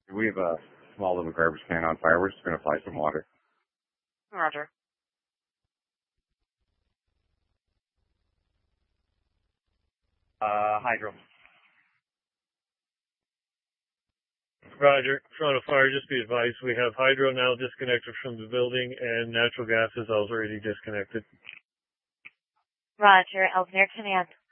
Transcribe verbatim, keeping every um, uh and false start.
We have a small little garbage can on fire. We're just going to apply some water. Roger. Uh, hydro. Roger. Toronto Fire, just be advised, we have hydro now disconnected from the building and natural gas is already disconnected. Roger. Ellesmere Command.